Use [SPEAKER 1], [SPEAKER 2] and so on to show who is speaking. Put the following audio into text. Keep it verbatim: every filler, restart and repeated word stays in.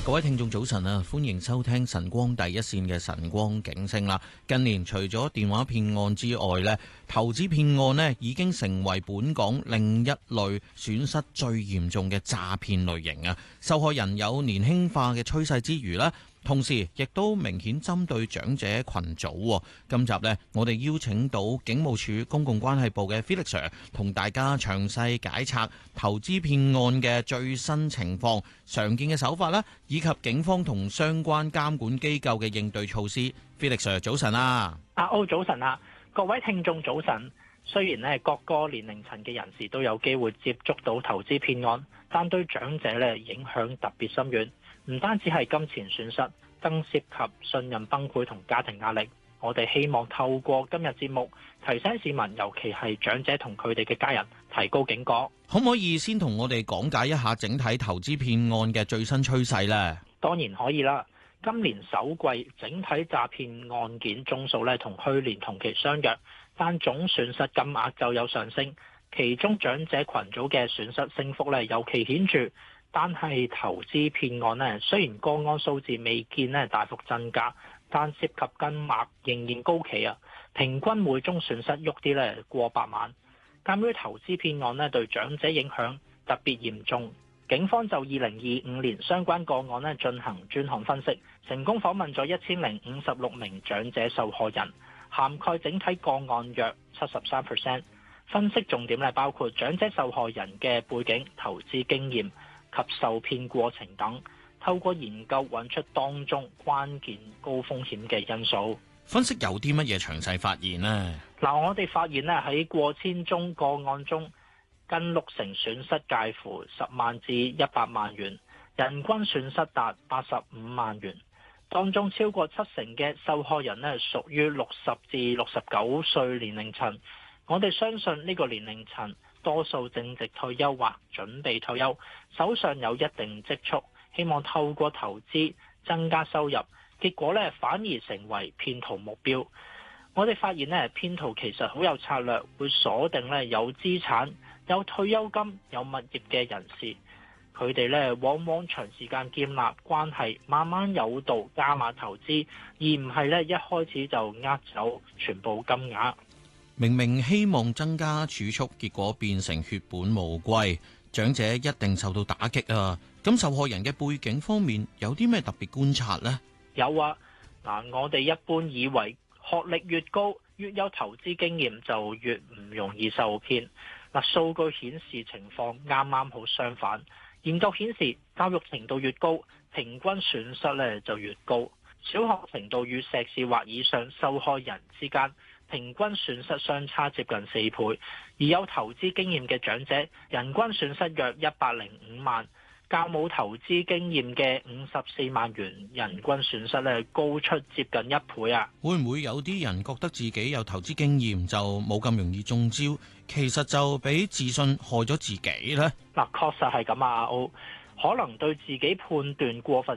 [SPEAKER 1] 各位聽眾早晨啊，歡迎收聽晨光第一線嘅晨光警聲啦。近年除咗電話騙案之外咧，投資騙案咧已經成為本港另一類損失最嚴重嘅詐騙類型啊。受害人有年輕化嘅趨勢之餘咧，同時亦都明顯針對長者群組。今集呢，我哋邀請到警務處公共關係部嘅 Felix Sir 同大家詳細解拆投資騙案嘅最新情況、常見嘅手法啦，以及警方同相關監管機構嘅應對措施。Felix Sir 早晨啊，
[SPEAKER 2] 阿歐早晨啊，各位聽眾早晨。雖然呢各個年齡層嘅人士都有機會接觸到投資騙案，但對長者呢影響特別深遠。唔單止係金錢損失，更涉及信任崩潰同家庭壓力。我哋希望透過今日節目提醒市民，尤其係長者同佢哋嘅家人，提高警覺。
[SPEAKER 1] 可唔可以先同我哋講解一下整體投資騙案嘅最新趨勢呢？
[SPEAKER 2] 當然可以啦。今年首季整體詐騙案件宗數咧同去年同期相若，但總損失金額就有上升。其中長者群組嘅損失升幅咧尤其顯著。但係投資騙案呢，雖然個案數字未見呢大幅增加，但涉及金額仍然高企啊！平均每宗損失喐啲呢過百萬。鑑於投資騙案呢對長者影響特別嚴重，警方就二零二五年相關個案呢進行專項分析，成功訪問咗一千零五十六名長者受害人，涵蓋整體個案約七十三 percent。分析重點呢包括長者受害人嘅背景、投資經驗及受騙過程等，透過研究揾出當中關鍵高風險嘅因素。
[SPEAKER 1] 分析有啲乜嘢詳細發現呢？
[SPEAKER 2] 嗱，我哋發現咧喺過千宗個案中，近六成損失介乎十萬至一百萬元，人均損失達八十五萬元。當中超過七成嘅受害人咧屬於六十至六十九歲年齡層。我哋相信呢個年齡層多數正值退休或準備退休，手上有一定積蓄，希望透過投資增加收入，結果咧反而成為騙徒目標。我哋發現咧，騙徒其實好有策略，會鎖定咧有資產、有退休金、有物業嘅人士。佢哋咧往往長時間建立關係，慢慢誘導加碼投資，而唔係咧一開始就呃走全部金額。
[SPEAKER 1] 明明希望增加儲蓄，結果變成血本無歸，長者一定受到打擊啊！咁受害人嘅背景方面有啲咩特別觀察呢？
[SPEAKER 2] 有啊，嗱，我哋一般以為學歷越高，越有投資經驗就越唔容易受騙。嗱，數據顯示情況啱啱好相反。研究顯示，教育程度越高，平均損失咧就越高。小學程度與碩士或以上受害人之間，平均損失相差接近四倍，而有投資經驗嘅長者，人均損失約一百零五萬，較冇投資經驗嘅五十四萬元人均損失咧高出接近一倍啊！
[SPEAKER 1] 會唔會有啲人覺得自己有投資經驗就冇咁容易中招，其實就俾自信害咗自己呢？
[SPEAKER 2] 嗱，確實係咁啊，阿歐，可能對自己判斷過分